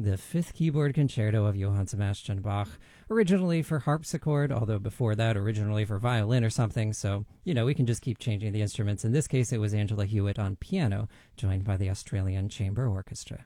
the Fifth Keyboard Concerto of Johann Sebastian Bach, originally for harpsichord, although before that originally for violin or something, so, we can just keep changing the instruments. In this case, it was Angela Hewitt on piano, joined by the Australian Chamber Orchestra.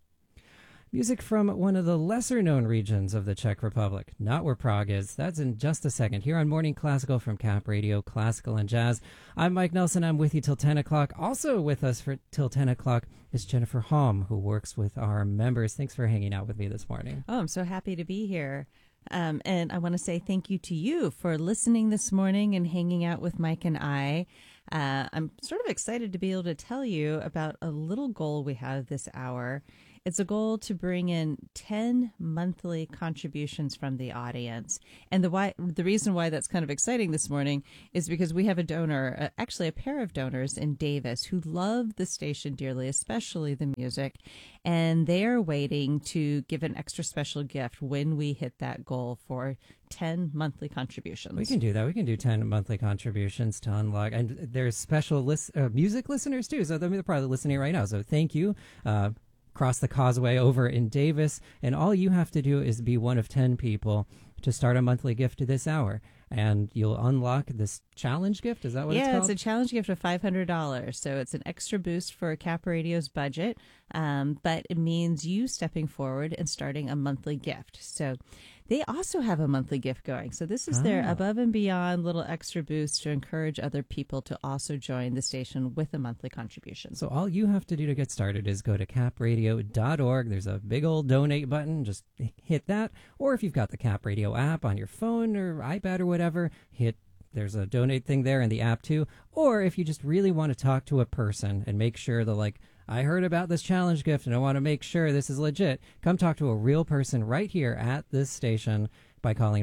Music from one of the lesser-known regions of the Czech Republic, not where Prague is. That's in just a second, here on Morning Classical from Cap Radio, Classical and Jazz. I'm Mike Nelson. I'm with you till 10 o'clock. Also with us till 10 o'clock is Jennifer Halm, who works with our members. Thanks for hanging out with me this morning. Oh, I'm so happy to be here. And I want to say thank you to you for listening this morning and hanging out with Mike and I. I'm sort of excited to be able to tell you about a little goal we have this hour. It's a goal to bring in 10 monthly contributions from the audience. And the reason why that's kind of exciting this morning is because we have a donor, actually a pair of donors in Davis, who love the station dearly, especially the music. And they're waiting to give an extra special gift when we hit that goal for 10 monthly contributions. We can do that. We can do 10 monthly contributions to unlock. And there's special music listeners, too. So they're probably listening right now. So thank you. Across the causeway over in Davis, and all you have to do is be one of 10 people to start a monthly gift this hour, and you'll unlock this challenge gift. Is that what it's called? Yeah, it's a challenge gift of $500, so it's an extra boost for Cap Radio's budget, but it means you stepping forward and starting a monthly gift. So they also have a monthly gift going. So this is their above and beyond little extra boost to encourage other people to also join the station with a monthly contribution. So all you have to do to get started is go to capradio.org. There's a big old donate button. Just hit that. Or if you've got the Cap Radio app on your phone or iPad or whatever, there's a donate thing there in the app too. Or if you just really want to talk to a person and make sure that, I heard about this challenge gift and I want to make sure this is legit, come talk to a real person right here at this station by calling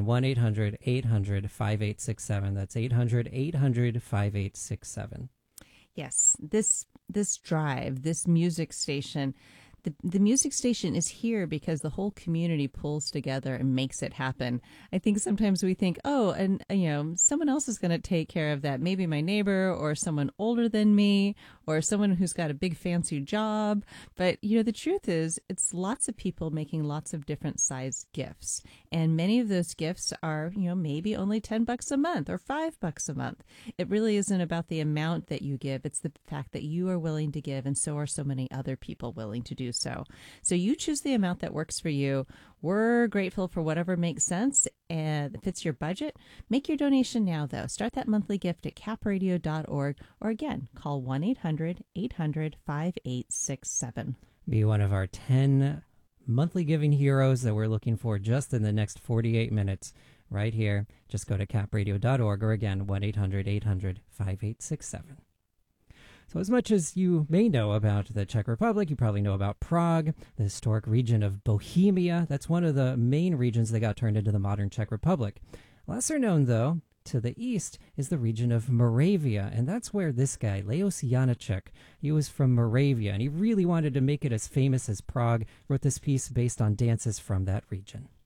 1-800-800-5867. That's 800-800-5867. Yes, this drive, this music station, the music station is here because the whole community pulls together and makes it happen. I think sometimes we think, and someone else is going to take care of that. Maybe my neighbor or someone older than me or someone who's got a big fancy job. But, the truth is it's lots of people making lots of different sized gifts. And many of those gifts are, maybe only $10 a month or $5 a month. It really isn't about the amount that you give. It's the fact that you are willing to give, and so are so many other people willing to do so. So you choose the amount that works for you. We're grateful for whatever makes sense and fits your budget. Make your donation now, though. Start that monthly gift at capradio.org, or again, call 1-800-800-5867. Be one of our 10 monthly giving heroes that we're looking for just in the next 48 minutes right here. Just go to capradio.org, or again, 1-800-800-5867. So as much as you may know about the Czech Republic, you probably know about Prague, the historic region of Bohemia. That's one of the main regions that got turned into the modern Czech Republic. Lesser known, though, to the east is the region of Moravia, and that's where this guy, Leos Janáček, he was from Moravia, and he really wanted to make it as famous as Prague, wrote this piece based on dances from that region.